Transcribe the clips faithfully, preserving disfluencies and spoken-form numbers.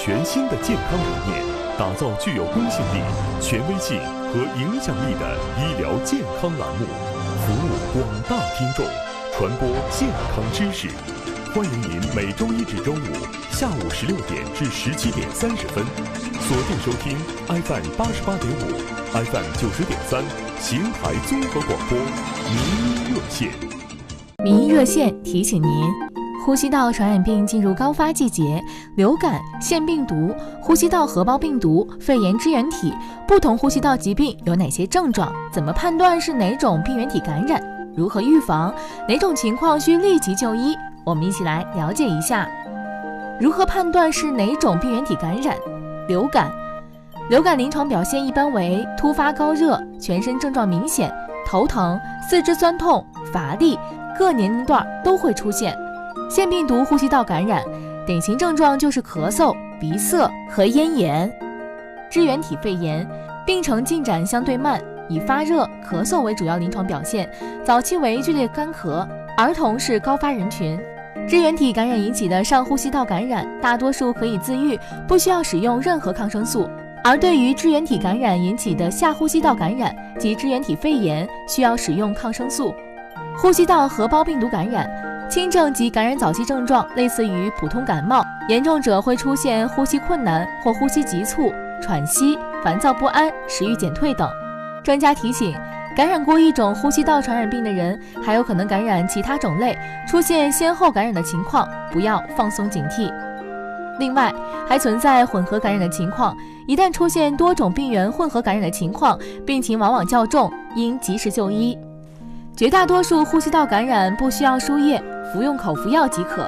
全新的健康理念，打造具有公信力、权威性和影响力的医疗健康栏目，服务广大听众，传播健康知识。欢迎您每周一至周五下午十六点至十七点三十分，锁定收听 F M 八十八点五、F M 九十点三邢台综合广播民医热线。 民医热线提醒您，呼吸道传染病进入高发季节，流感、腺病毒、呼吸道合胞病毒、肺炎支原体，不同呼吸道疾病有哪些症状？怎么判断是哪种病原体感染？如何预防？哪种情况需立即就医？我们一起来了解一下。如何判断是哪种病原体感染？流感，流感临床表现一般为突发高热，全身症状明显，头疼、四肢酸痛、乏力，各年龄段都会出现。腺病毒呼吸道感染，典型症状就是咳嗽、鼻塞和咽炎。支原体肺炎，病程进展相对慢，以发热、咳嗽为主要临床表现，早期为剧烈干咳，儿童是高发人群。支原体感染引起的上呼吸道感染，大多数可以自愈，不需要使用任何抗生素。而对于支原体感染引起的下呼吸道感染及支原体肺炎，需要使用抗生素。呼吸道合胞病毒感染，轻症及感染早期症状类似于普通感冒，严重者会出现呼吸困难或呼吸急促、喘息、烦躁不安、食欲减退等。专家提醒，感染过一种呼吸道传染病的人，还有可能感染其他种类，出现先后感染的情况，不要放松警惕。另外，还存在混合感染的情况，一旦出现多种病原混合感染的情况，病情往往较重，应及时就医。绝大多数呼吸道感染不需要输液，服用口服药即可。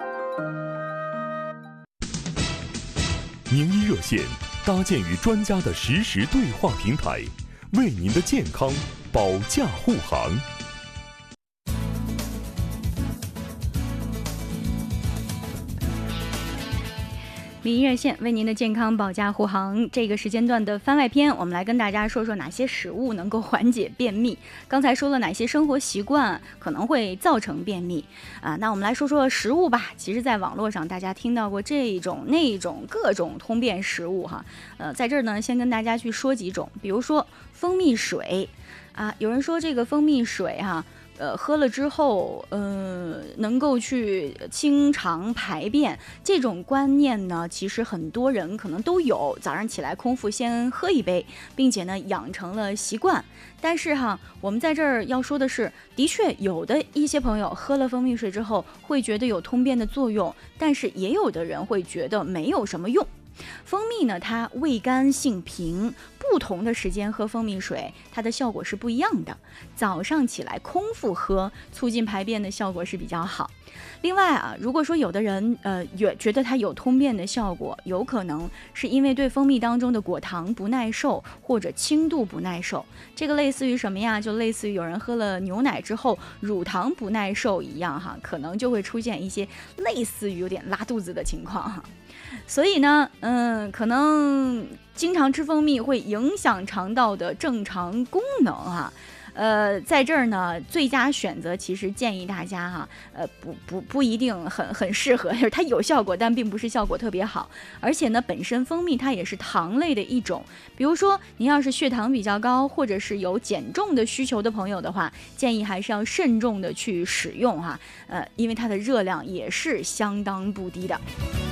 名医热线搭建与专家的实时对话平台，为您的健康保驾护航。 民医热线为您的健康保驾护航。这个时间段的番外篇，我们来跟大家说说哪些食物能够缓解便秘。刚才说了哪些生活习惯可能会造成便秘啊？那我们来说说食物吧。其实，在网络上大家听到过这种那种各种通便食物哈。呃，在这儿呢，先跟大家去说几种，比如说蜂蜜水啊，有人说这个蜂蜜水哈。呃，喝了之后，呃，能够去清肠排便，这种观念呢，其实很多人可能都有。早上起来空腹先喝一杯，并且呢，养成了习惯。但是哈，我们在这儿要说的是，的确有的一些朋友喝了蜂蜜水之后，会觉得有通便的作用，但是也有的人会觉得没有什么用。蜂蜜呢，它味甘性平，不同的时间喝蜂蜜水，它的效果是不一样的。早上起来空腹喝，促进排便的效果是比较好。另外啊，如果说有的人呃也觉得它有通便的效果，有可能是因为对蜂蜜当中的果糖不耐受或者轻度不耐受。这个类似于什么呀？就类似于有人喝了牛奶之后乳糖不耐受一样哈，可能就会出现一些类似于有点拉肚子的情况哈。所以呢，嗯，可能经常吃蜂蜜会影响肠道的正常功能哈。呃，在这儿呢，最佳选择其实建议大家哈，呃，不不不一定很很适合，就是它有效果，但并不是效果特别好。而且呢，本身蜂蜜它也是糖类的一种，比如说您要是血糖比较高，或者是有减重的需求的朋友的话，建议还是要慎重的去使用哈，呃，因为它的热量也是相当不低的。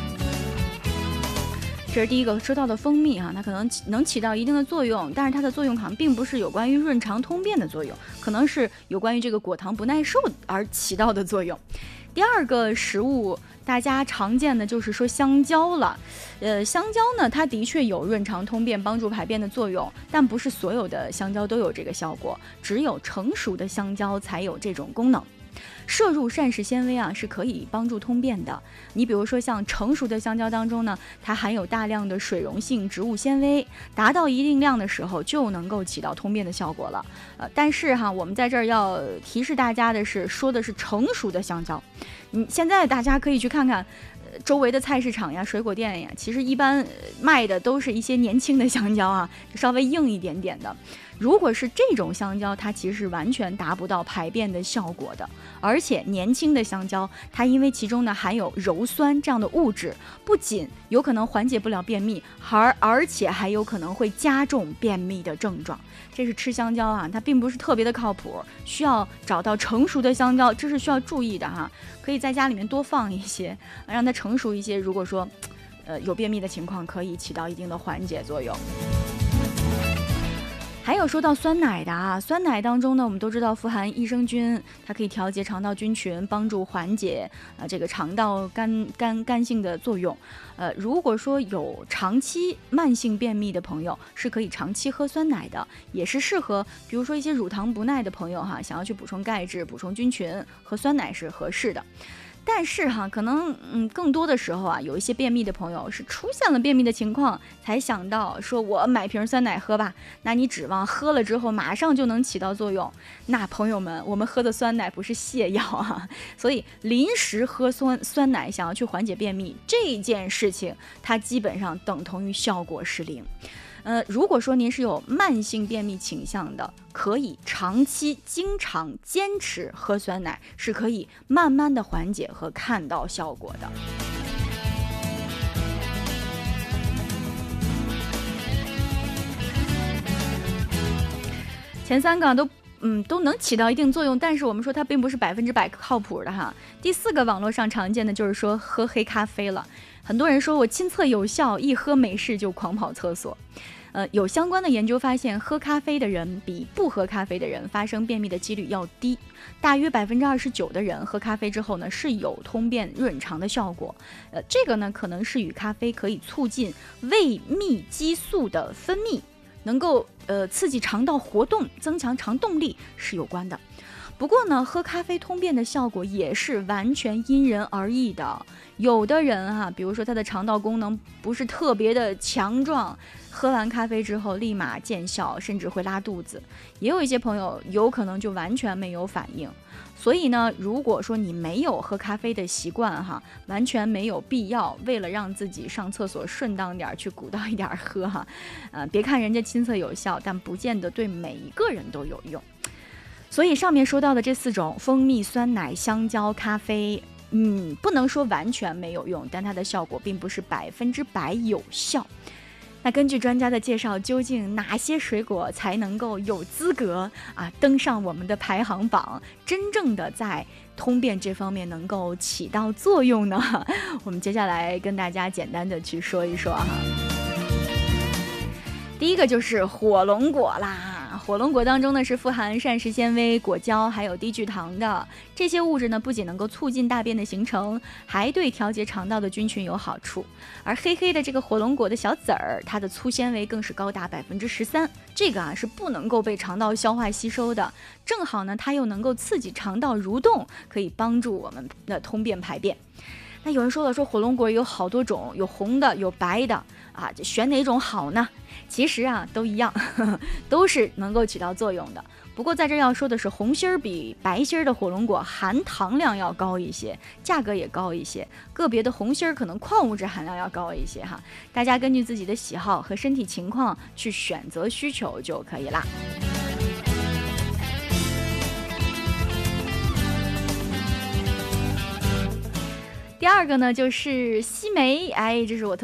这是第一个说到的蜂蜜哈，它可能能起到一定的作用，但是它的作用好像并不是有关于润肠通便的作用，可能是有关于这个果糖不耐受而起到的作用。第二个食物大家常见的就是说香蕉了，呃，香蕉呢，它的确有润肠通便、帮助排便的作用，但不是所有的香蕉都有这个效果，只有成熟的香蕉才有这种功能。摄入膳食纤维啊是可以帮助通便的。你比如说像成熟的香蕉当中呢，它含有大量的水溶性植物纤维，达到一定量的时候就能够起到通便的效果了。呃，但是哈，我们在这儿要提示大家的是，说的是成熟的香蕉。你现在大家可以去看看。周围的菜市场呀、水果店呀，其实一般卖的都是一些年轻的香蕉啊，就稍微硬一点点的。 如果是这种香蕉，它其实是完全达不到排便的效果的。而且年轻的香蕉，它因为其中呢含有鞣酸这样的物质，不仅有可能缓解不了便秘，而而且还有可能会加重便秘的症状。这是吃香蕉啊，它并不是特别的靠谱，需要找到成熟的香蕉，这是需要注意的哈。可以在家里面多放一些，让它成熟一些。如果说，呃，有便秘的情况，可以起到一定的缓解作用。还有说到酸奶的啊，酸奶当中呢，我们都知道富含益生菌，它可以调节肠道菌群，帮助缓解呃这个肠道干干干性的作用。呃，如果说有长期慢性便秘的朋友，是可以长期喝酸奶的，也是适合，比如说一些乳糖不耐的朋友哈，想要去补充钙质、补充菌群，喝酸奶是合适的。但是哈，可能嗯，更多的时候啊，有一些便秘的朋友是出现了便秘的情况，才想到说我买瓶酸奶喝吧。那你指望喝了之后马上就能起到作用？那朋友们，我们喝的酸奶不是泻药啊，所以临时喝酸酸奶想要去缓解便秘这件事情，它基本上等同于效果是零。呃，如果说您是有慢性便秘倾向的，可以长期经常坚持喝酸奶，是可以慢慢的缓解和看到效果的。前三个都嗯都能起到一定作用，但是我们说它并不是百分之百靠谱的哈。第四个网络上常见的就是说喝黑咖啡了，很多人说我亲测有效，一喝没事就狂跑厕所。呃，有相关的研究发现，喝咖啡的人比不喝咖啡的人发生便秘的几率要低，大约百分之二十九的人喝咖啡之后呢是有通便润肠的效果。呃，这个呢可能是与咖啡可以促进胃泌激素的分泌，能够呃刺激肠道活动，增强肠动力是有关的。不过呢，喝咖啡通便的效果也是完全因人而异的。有的人哈、啊，比如说他的肠道功能不是特别的强壮，喝完咖啡之后立马见效，甚至会拉肚子。也有一些朋友有可能就完全没有反应。所以呢，如果说你没有喝咖啡的习惯哈，完全没有必要为了让自己上厕所顺当点去鼓捣一点喝哈。呃，别看人家亲测有效，但不见得对每一个人都有用。所以上面说到的这四种蜂蜜、酸奶、香蕉、咖啡，嗯，不能说完全没有用，但它的效果并不是百分之百有效。那根据专家的介绍，究竟哪些水果才能够有资格啊登上我们的排行榜，真正的在通便这方面能够起到作用呢？我们接下来跟大家简单的去说一说哈。第一个就是火龙果啦。火龙果当中呢是富含膳食纤维、果胶还有低聚糖的，这些物质呢不仅能够促进大便的形成，还对调节肠道的菌群有好处。而黑黑的这个火龙果的小籽儿，它的粗纤维更是高达百分之十三，这个啊是不能够被肠道消化吸收的，正好呢它又能够刺激肠道蠕动，可以帮助我们的通便排便。那有人说了，说火龙果有好多种，有红的有白的啊，选哪种好呢？其实啊都一样，呵呵，都是能够起到作用的。不过在这要说的是，红心儿比白心儿的火龙果含糖量要高一些，价格也高一些，个别的红心儿可能矿物质含量要高一些哈。大家根据自己的喜好和身体情况去选择需求就可以啦。第二个呢就是西梅，哎，这是我特